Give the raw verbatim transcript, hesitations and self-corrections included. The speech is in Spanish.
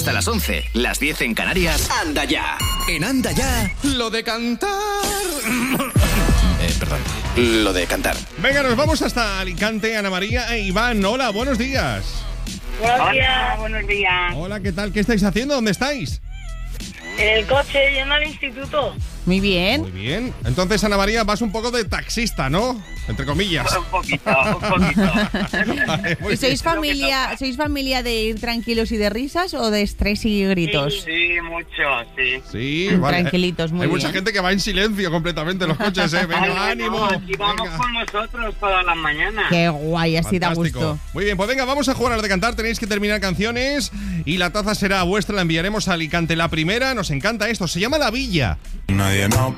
Hasta las once, las diez en Canarias. Anda ya. En Anda ya, lo de cantar. eh, perdón, lo de cantar. Venga, nos vamos hasta Alicante. Ana María e Iván, hola, buenos días. Buenos días, buenos días. Hola, ¿qué tal? ¿Qué estáis haciendo? ¿Dónde estáis? En el coche, yendo al instituto. Muy bien. Muy bien. Entonces, Ana María, vas un poco de taxista, ¿no? Entre comillas. Un poquito, un poquito. Vale, muy ¿Y sois bien. familia, sois familia de ir tranquilos y de risas o de estrés y gritos? Sí, sí, mucho, sí. Sí, vale. Tranquilitos, muy Hay bien. mucha gente que va en silencio completamente en los coches, ¿eh? Venga, Ay, ánimo. no, aquí vamos Venga. con nosotros todas las mañanas. Qué guay, así da Fantástico. gusto. Muy bien, pues venga, vamos a jugar a la de cantar. Tenéis que terminar canciones y la taza será vuestra. La enviaremos a Alicante. La primera, nos encanta esto. Se llama La Villa. Nadie nos